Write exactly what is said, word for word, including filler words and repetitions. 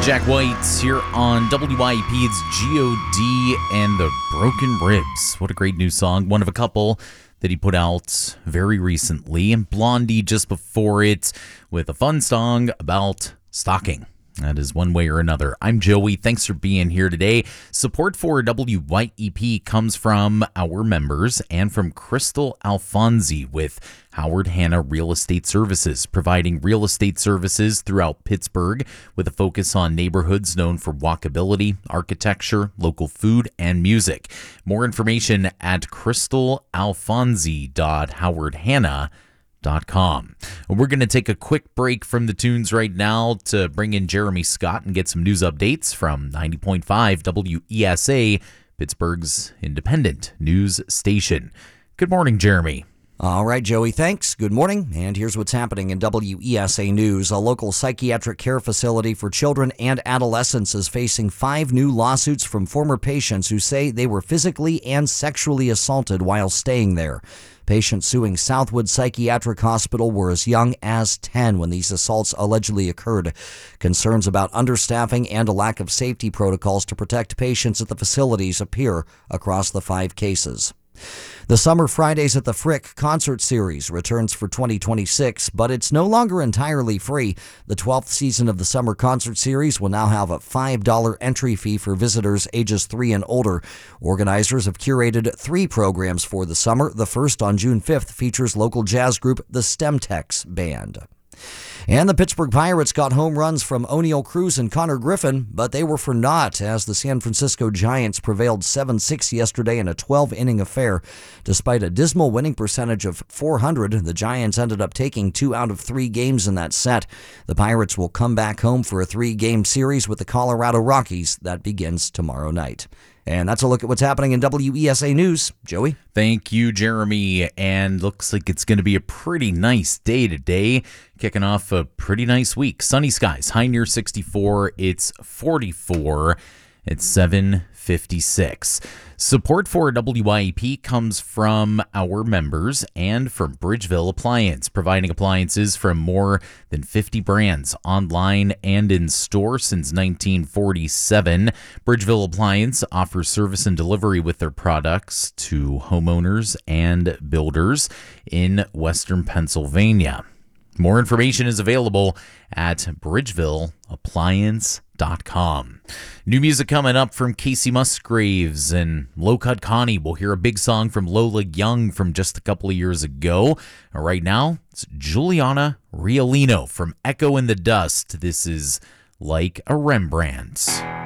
Jack White here on W I E P. It's G O D and the Broken Ribs. What a great new song. One of a couple that he put out very recently. And Blondie just before it with a fun song about stalking. That is one way or another. I'm Joey. Thanks for being here today. Support for W Y E P comes from our members and from Crystal Alfonsi with Howard Hanna Real Estate Services, providing real estate services throughout Pittsburgh with a focus on neighborhoods known for walkability, architecture, local food, and music. More information at crystal alfonsi dot howard hanna dot com. We're going to take a quick break from the tunes right now to bring in Jeremy Scott and get some news updates from ninety point five W E S A, Pittsburgh's independent news station. Good morning, Jeremy. All right, Joey, thanks. Good morning. And here's what's happening in W E S A News. A local psychiatric care facility for children and adolescents is facing five new lawsuits from former patients who say they were physically and sexually assaulted while staying there. Patients suing Southwood Psychiatric Hospital were as young as ten when these assaults allegedly occurred. Concerns about understaffing and a lack of safety protocols to protect patients at the facilities appear across the five cases. The Summer Fridays at the Frick concert series returns for twenty twenty-six, but it's no longer entirely free. The twelfth season of the Summer Concert Series will now have a five dollars entry fee for visitors ages three and older. Organizers have curated three programs for the summer. The first, on June fifth, features local jazz group the Stemtex Band. And the Pittsburgh Pirates got home runs from O'Neal Cruz and Connor Griffin, but they were for naught as the San Francisco Giants prevailed seven six yesterday in a twelve-inning affair. Despite a dismal winning percentage of four hundred, the Giants ended up taking two out of three games in that set. The Pirates will come back home for a three-game series with the Colorado Rockies that begins tomorrow night. And that's a look at what's happening in W E S A News. Joey? Thank you, Jeremy. And looks like it's going to be a pretty nice day today. Kicking off a pretty nice week. Sunny skies, high near sixty-four. It's forty-four. It's seven fifty-six. Support for W Y E P comes from our members and from Bridgeville Appliance, providing appliances from more than fifty brands online and in store since nineteen forty-seven. Bridgeville Appliance offers service and delivery with their products to homeowners and builders in Western Pennsylvania. More information is available at bridgeville appliance dot com. New music coming up from Casey Musgraves and Low Cut Connie. We'll hear a big song from Lola Young from just a couple of years ago. Right now, it's Juliana Riolino from Echo in the Dust. This is Like a Rembrandt.